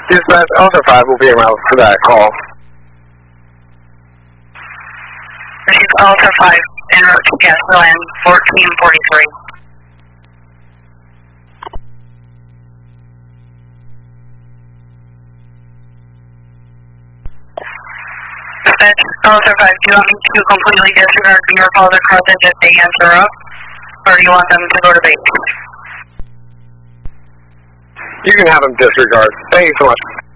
Dispatch, Alpha 5 will be around for that call. Receive Alpha 5, en route to Gasoline 1443. Dispatch, Alpha 5, do you want me to completely disregard your calls across and just they answer up? Or do you want them to go to base? You can have them disregard. Thank you so much.